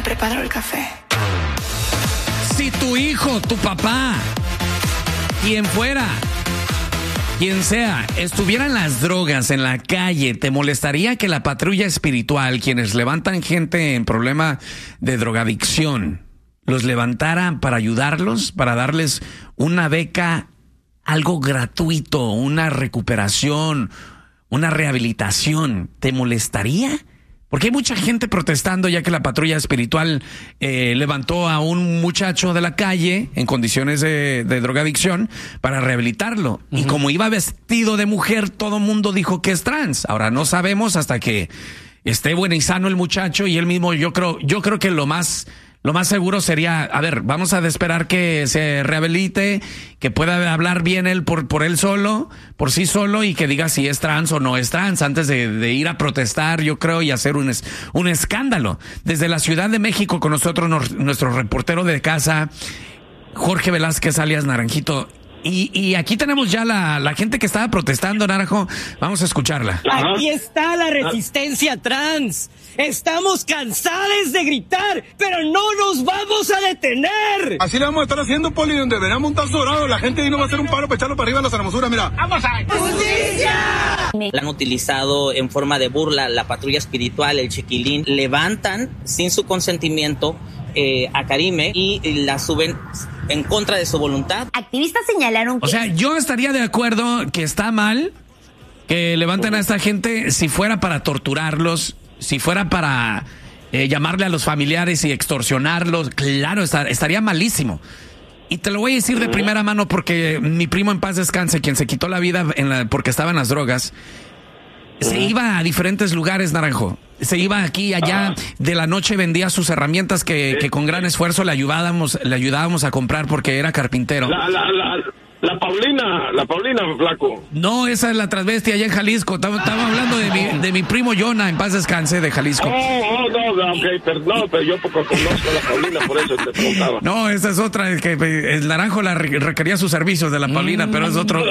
me preparo el café. Si tu hijo, tu papá, quien fuera, quien sea, estuviera en las drogas, en la calle, ¿te molestaría que la patrulla espiritual, quienes levantan gente en problema de drogadicción, los levantara para ayudarlos, para darles una beca, algo gratuito, una recuperación, una rehabilitación? ¿Te molestaría? Porque hay mucha gente protestando ya que la patrulla espiritual levantó a un muchacho de la calle en condiciones de drogadicción para rehabilitarlo. Uh-huh. Y como iba vestido de mujer, todo mundo dijo que es trans. Ahora no sabemos hasta que esté bueno y sano el muchacho, y él mismo, yo creo que lo más seguro sería, a ver, vamos a esperar que se rehabilite, que pueda hablar bien él por él solo, por sí solo, y que diga si es trans o no es trans, antes de ir a protestar, yo creo, y hacer un escándalo. Desde la Ciudad de México con nosotros, nuestro reportero de casa, Jorge Velázquez, alias Naranjito. Y aquí tenemos ya la gente que estaba protestando, Naranjo. Vamos a escucharla. Aquí está la resistencia trans. Estamos cansados de gritar, pero no nos vamos a detener. Así le vamos a estar haciendo, Poli, donde veremos un tazo dorado. La gente ahí no va a hacer un paro para echarlo para arriba a las hermosuras, mira. ¡Vamos a ¡justicia! La han utilizado en forma de burla, la patrulla espiritual, el chiquilín. Levantan sin su consentimiento a Karime y la suben en contra de su voluntad. Activistas señalaron que... O sea, yo estaría de acuerdo que está mal que levanten a esta gente si fuera para torturarlos, si fuera para llamarle a los familiares y extorsionarlos. Claro, estaría malísimo. Y te lo voy a decir de primera mano porque mi primo, en paz descanse, quien se quitó la vida porque estaba en las drogas, se iba a diferentes lugares, Naranjo. Se iba aquí y allá, de la noche vendía sus herramientas que con gran esfuerzo le ayudábamos a comprar porque era carpintero. La Paulina, flaco. No, esa es la transvesti allá en Jalisco. Estamos hablando de mi primo Jonah, en paz descanse, de Jalisco. No, perdón, pero yo poco conozco a la Paulina, por eso te preguntaba. No, esa es otra, que el Naranjo requería sus servicios de la Paulina, pero es otro.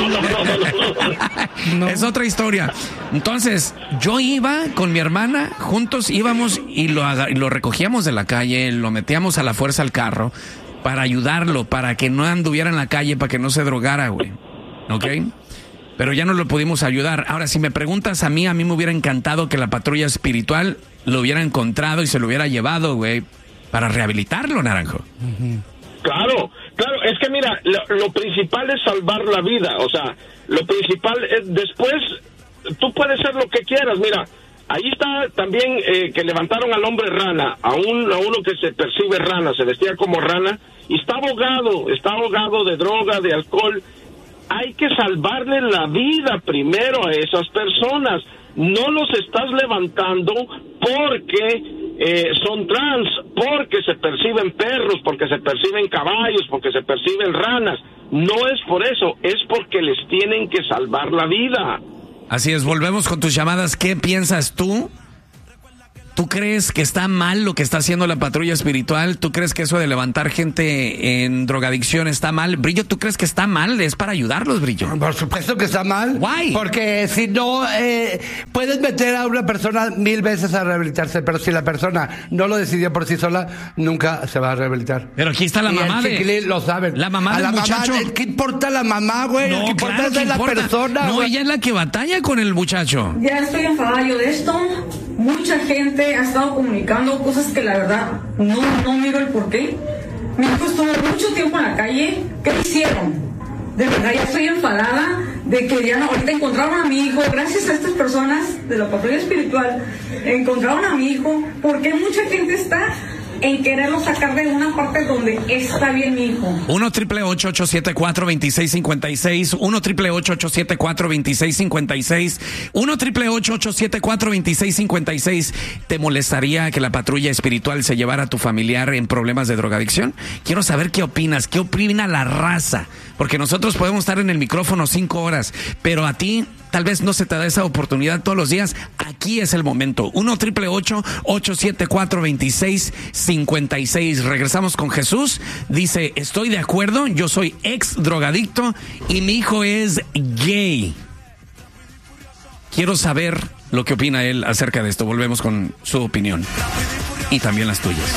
No. Es otra historia. Entonces, yo iba con mi hermana, juntos íbamos y lo recogíamos de la calle, lo metíamos a la fuerza al carro para ayudarlo, para que no anduviera en la calle, para que no se drogara, güey. ¿Ok? Pero ya no lo pudimos ayudar. Ahora, si me preguntas a mí me hubiera encantado que la patrulla espiritual lo hubiera encontrado y se lo hubiera llevado, güey, para rehabilitarlo, Naranjo. Uh-huh. Claro, es que mira, lo principal es salvar la vida, o sea, lo principal es después, tú puedes ser lo que quieras, mira, ahí está también que levantaron al hombre rana, a uno que se percibe rana, se vestía como rana, y está ahogado de droga, de alcohol. Hay que salvarle la vida primero a esas personas. No los estás levantando porque son trans, porque se perciben perros, porque se perciben caballos, porque se perciben ranas. No es por eso, es porque les tienen que salvar la vida. Así es, volvemos con tus llamadas. ¿Qué piensas tú? ¿Tú crees que está mal lo que está haciendo la patrulla espiritual? ¿Tú crees que eso de levantar gente en drogadicción está mal? Brillo, ¿tú crees que está mal? Es para ayudarlos, Brillo. Por supuesto que está mal. Why? Porque si no, puedes meter a una persona 1000 veces a rehabilitarse, pero si la persona no lo decidió por sí sola, nunca se va a rehabilitar. Pero aquí está la mamá de... Chiquilín lo saben. La mamá del muchacho. ¿Qué importa la mamá, güey? No, ¿Qué importa claro, es la persona? No, ella es la que batalla con el muchacho. Ya estoy enfadada yo de esto. Mucha gente ha estado comunicando cosas que la verdad no miro el porqué. Mi hijo estuvo mucho tiempo en la calle. ¿Qué hicieron? De verdad ya estoy enfadada de que ya ahorita encontraron a mi hijo. Gracias a estas personas de la patrulla espiritual encontraron a mi hijo. Porque mucha gente está en quererlo sacar de una parte donde está bien mi hijo. 1-888-874-2656, 1-888-874-2656, 1-888-874-2656. ¿Te molestaría que la patrulla espiritual se llevara a tu familiar en problemas de drogadicción? Quiero saber qué opinas, qué opina la raza, porque nosotros podemos estar en el micrófono 5 horas, pero a ti tal vez no se te da esa oportunidad todos los días. Aquí es el momento. 1-888-874-2656. Regresamos con Jesús. Dice, estoy de acuerdo, yo soy ex drogadicto y mi hijo es gay. Quiero saber lo que opina él acerca de esto. Volvemos con su opinión. y también las tuyas.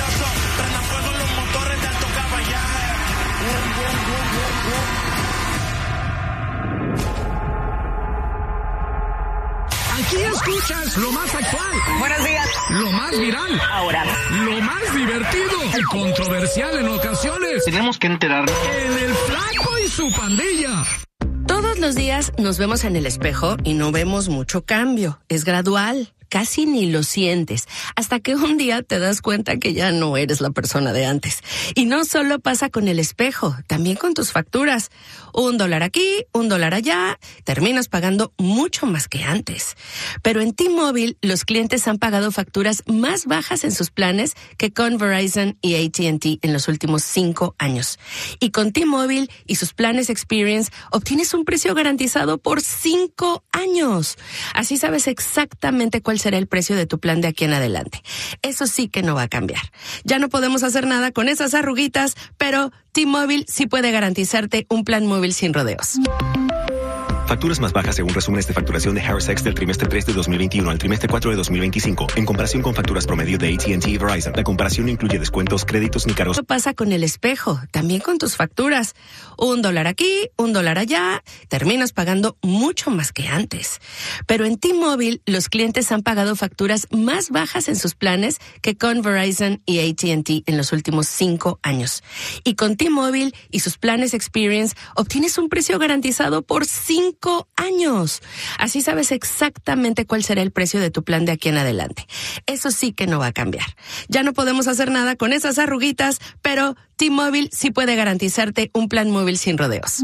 Aquí escuchas lo más actual. Buenos días. Lo más viral. Ahora. Lo más divertido y controversial en ocasiones. Tenemos que enterarnos. En el Flaco y su pandilla. Todos los días nos vemos en el espejo y no vemos mucho cambio. Es gradual. Casi ni lo sientes, hasta que un día te das cuenta que ya no eres la persona de antes. Y no solo pasa con el espejo, también con tus facturas. $1 aquí, $1 allá, terminas pagando mucho más que antes. Pero en T-Mobile, los clientes han pagado facturas más bajas en sus planes que con Verizon y AT&T en los últimos 5 años. Y con T-Mobile y sus planes Experience, obtienes un precio garantizado por 5 años. Así sabes exactamente cuál será el precio de tu plan de aquí en adelante. Eso sí que no va a cambiar. Ya no podemos hacer nada con esas arruguitas, pero T-Mobile sí puede garantizarte un plan móvil sin rodeos. Facturas más bajas según resúmenes de facturación de Harris X del trimestre 3 de 2021 al trimestre 4 de 2025, en comparación con facturas promedio de AT&T y Verizon. La comparación no incluye descuentos, créditos ni cargos. Eso pasa con el espejo, también con tus facturas. $1 aquí, $1 allá, terminas pagando mucho más que antes. Pero en T-Mobile, los clientes han pagado facturas más bajas en sus planes que con Verizon y AT&T en los últimos 5 años. Y con T-Mobile y sus planes Experience, obtienes un precio garantizado por 5 años. Así sabes exactamente cuál será el precio de tu plan de aquí en adelante. Eso sí que no va a cambiar. Ya no podemos hacer nada con esas arruguitas, pero T-Mobile sí puede garantizarte un plan móvil sin rodeos.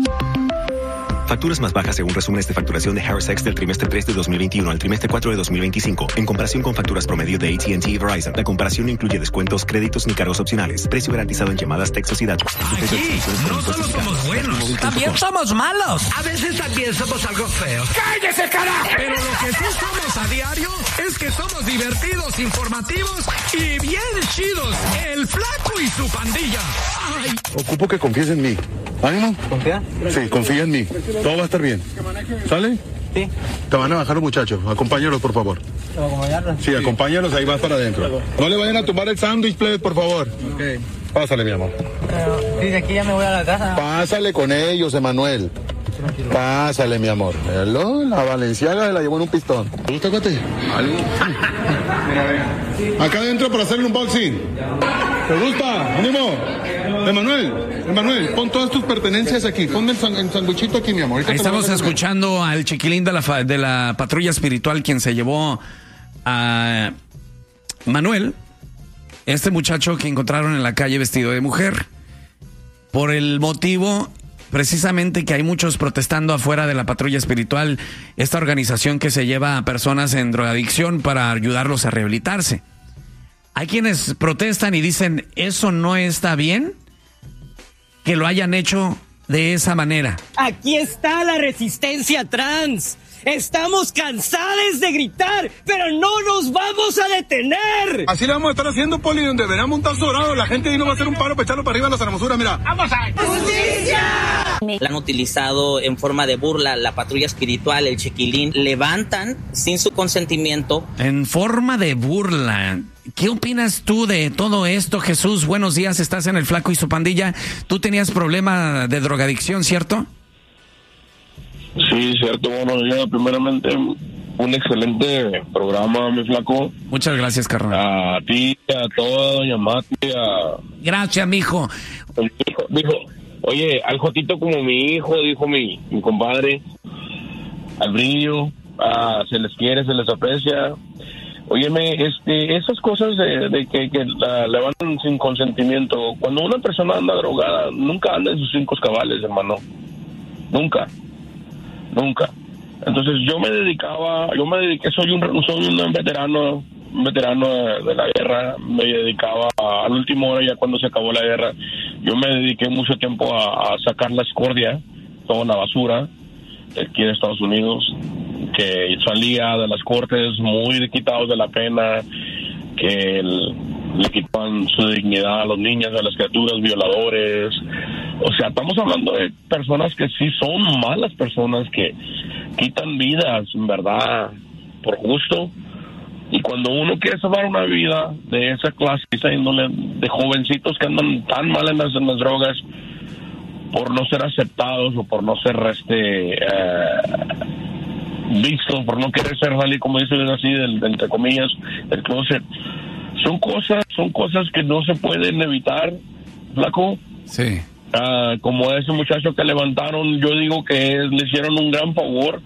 Facturas más bajas según resúmenes de facturación de Harris X del trimestre 3 de 2021 al trimestre 4 de 2025, en comparación con facturas promedio de AT&T y Verizon. La comparación no incluye descuentos, créditos ni cargos opcionales. Precio garantizado en llamadas, textos y datos. Aquí no solo somos buenos, también somos malos. A veces también somos algo feos. ¡Cállese, carajo! Pero lo que sí somos a diario es que somos divertidos, informativos y bien chidos. El Flaco y su pandilla. ¡Ay! Ocupo que confíes en mí. ¿Ánimo? ¿Confía? Sí, confía en mí. Todo va a estar bien. ¿Sale? Sí. Te van a bajar los muchachos. Acompáñalos, por favor. Sí, acompáñalos, ahí vas para adentro. No le vayan a tumbar el sándwich, plebe, por favor. Ok. Pásale, mi amor. Sí, de aquí ya me voy a la casa. Pásale con ellos, Emanuel. Pásale, mi amor. Hello, la Valenciaga se la llevó en un pistón. ¿Te gusta, cuate? ¿Algo? Acá adentro para hacer un unboxing. ¿Te gusta? ¡Ánimo! Emanuel, pon todas tus pertenencias aquí. Ponme el sanguichito aquí, mi amor. Ahorita ahí estamos escuchando al chiquilín de la patrulla espiritual, quien se llevó a Manuel, este muchacho que encontraron en la calle vestido de mujer, por el motivo precisamente que hay muchos protestando afuera de la patrulla espiritual, esta organización que se lleva a personas en drogadicción para ayudarlos a rehabilitarse. Hay quienes protestan y dicen, eso no está bien, que lo hayan hecho de esa manera. Aquí está la resistencia trans. Estamos cansados de gritar, pero no nos vamos a detener. Así le vamos a estar haciendo, Poli, donde veremos un tazo dorado. La gente ahí no va a hacer un paro para echarlo para arriba a las hermosuras, mira. ¡Vamos a ¡Justicia! La han utilizado en forma de burla, la patrulla espiritual, el chiquilín. Levantan sin su consentimiento. En forma de burla. ¿Qué opinas tú de todo esto, Jesús? Buenos días, estás en el Flaco y su pandilla. Tú tenías problema de drogadicción, ¿cierto? Sí, cierto. Buenos días. Primeramente, un excelente programa, mi Flaco. Muchas gracias, carnal. A ti, a toda doña Mati, Gracias, mijo. Dijo, oye, al Jotito como mi hijo, dijo mi compadre. Al Brillo, se les quiere, se les aprecia. Óyeme, esas cosas de que levantan sin consentimiento. Cuando una persona anda drogada, nunca anda en sus 5 cabales, hermano. Nunca. Entonces yo me dediqué, soy un veterano de la guerra. Me dedicaba al último hora, ya cuando se acabó la guerra, yo me dediqué mucho tiempo a sacar la escoria, toda la basura de aquí de Estados Unidos, que salía de las cortes muy quitados de la pena, que le quitan su dignidad a los niños, a las criaturas, violadores. O sea, estamos hablando de personas que sí son malas personas, que quitan vidas, en verdad, por gusto, Y cuando uno quiere salvar una vida de esa clase, esa índole, de jovencitos que andan tan mal en las drogas, por no ser aceptados o por no ser vistos, por no querer ser salir, como dicen así, entre comillas, del closet, son cosas que no se pueden evitar, flaco. Sí. Como ese muchacho que levantaron, yo digo que le hicieron un gran favor,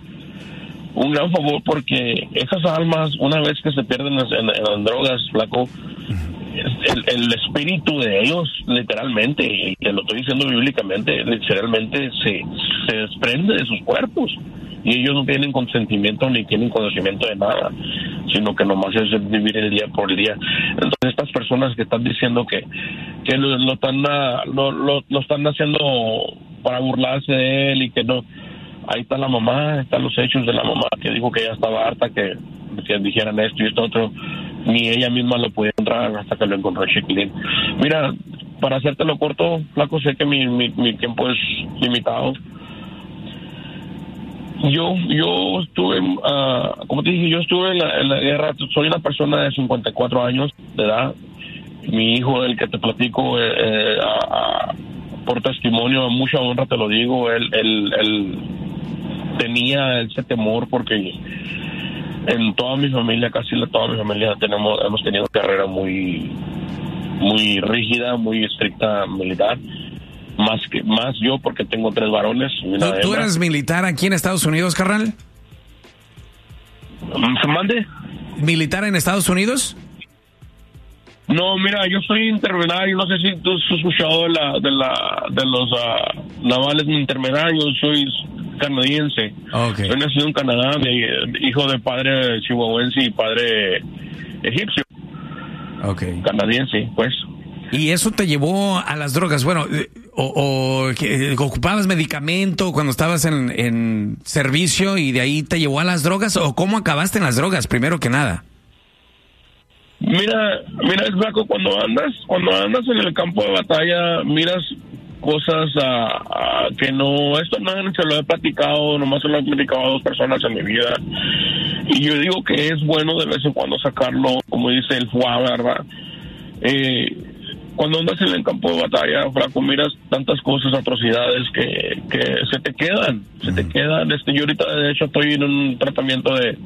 porque esas almas, una vez que se pierden en las drogas, flaco, el espíritu de ellos, literalmente, y te lo estoy diciendo bíblicamente, literalmente se desprende de sus cuerpos, y ellos no tienen consentimiento ni tienen conocimiento de nada, sino que nomás es vivir el día por día. Entonces estas personas que están diciendo que lo están haciendo para burlarse de él y que no, ahí está la mamá, están los hechos de la mamá que dijo que ella estaba harta que dijeran esto y esto otro, ni ella misma lo podía encontrar hasta que lo encontró el chiquilín. Mira, para hacértelo corto, flaco, sé que mi tiempo es limitado. Yo estuve, como te dije, yo estuve en la guerra. Soy una persona de 54 años de edad. Mi hijo, el que te platico, por testimonio, a mucha honra te lo digo, él tenía ese temor porque en toda mi familia, casi toda mi familia, hemos tenido carrera muy rígida, muy estricta militar. Más yo, porque tengo 3 varones. ¿Tú eres militar aquí en Estados Unidos, carnal? ¿Se mande? ¿Militar en Estados Unidos? No, mira, yo soy intermediario. No sé si tú has escuchado de los navales intermediarios. Soy canadiense. Okay. Soy nacido en Canadá, hijo de padre chihuahuense y padre egipcio. Okay. Canadiense, pues. ¿Y eso te llevó a las drogas? Bueno, o ocupabas medicamento cuando estabas en servicio y de ahí te llevó a las drogas, o cómo acabaste en las drogas, primero que nada. Mira, es flaco, cuando andas en el campo de batalla, miras cosas que no, esto no se lo he platicado, nomás se lo he platicado a 2 personas en mi vida, y yo digo que es bueno de vez en cuando sacarlo, como dice el FUA, ¿verdad? Cuando andas en el campo de batalla, flaco, miras tantas cosas, atrocidades que se te quedan. Yo ahorita, de hecho, estoy en un tratamiento de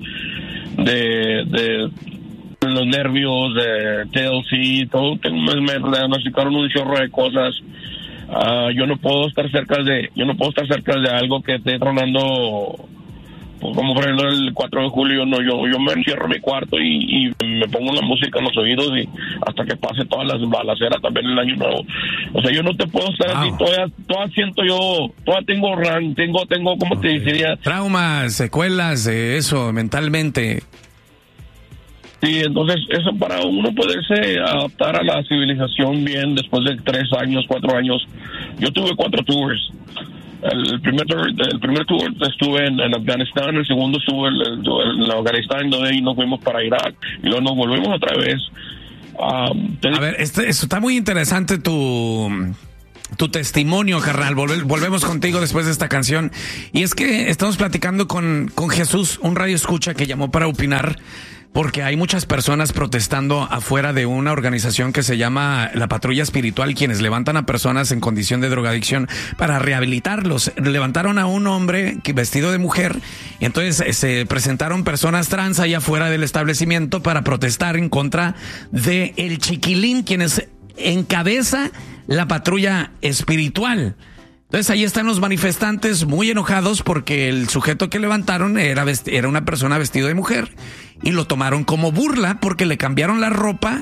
los nervios, de TLC, todo. Me diagnosticaron un chorro de cosas. Yo no puedo estar cerca de algo que esté tronando. Como por ejemplo el 4 de julio, no, yo me encierro en mi cuarto y me pongo la música en los oídos y hasta que pase todas las balaceras también el año nuevo. O sea, yo no te puedo estar así, todavía siento yo, todavía tengo, ¿cómo te diría? Traumas, secuelas de eso, mentalmente. Sí, entonces eso para uno poderse adaptar a la civilización bien después de 3 años, 4 años. Yo tuve 4 tours. El primer tour estuve en Afganistán, el segundo estuve en Afganistán, de ahí nos fuimos para Irak y luego nos volvimos otra vez. A ver, eso está muy interesante tu testimonio, carnal. Volvemos contigo después de esta canción. Y es que estamos platicando con Jesús, un radio escucha que llamó para opinar, porque hay muchas personas protestando afuera de una organización que se llama la Patrulla Espiritual, quienes levantan a personas en condición de drogadicción para rehabilitarlos. Levantaron a un hombre vestido de mujer y entonces se presentaron personas trans allá afuera del establecimiento para protestar en contra de el chiquilín, quienes encabeza la Patrulla Espiritual. Entonces ahí están los manifestantes muy enojados porque el sujeto que levantaron era una persona vestido de mujer y lo tomaron como burla porque le cambiaron la ropa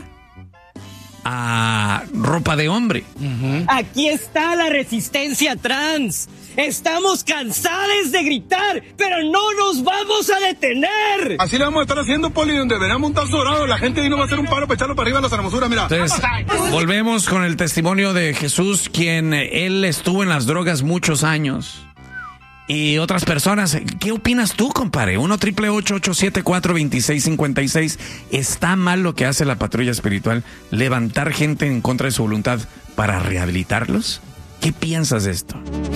a ropa de hombre. Aquí está la resistencia trans. Estamos cansados de gritar, pero no nos vamos a detener. Así le vamos a estar haciendo, Poli, donde veremos un tal sobrado, la gente ahí no va a hacer un paro para echarlo para arriba a las hermosuras, mira. Entonces, volvemos con el testimonio de Jesús, quien él estuvo en las drogas muchos años. Y otras personas, ¿qué opinas tú, compadre? 1-888-874-2656. ¿Está mal lo que hace la Patrulla Espiritual? ¿Levantar gente en contra de su voluntad para rehabilitarlos? ¿Qué piensas de esto?